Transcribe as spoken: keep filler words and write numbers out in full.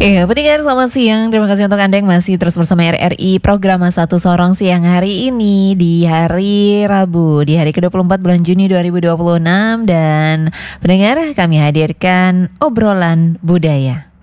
Iya, pendengar selamat siang. Terima kasih untuk Anda yang masih terus bersama R R I program Satu Sorong siang hari ini di hari Rabu, di hari ke dua puluh empat bulan Juni dua ribu dua puluh enam. Dan pendengar, kami hadirkan obrolan budaya.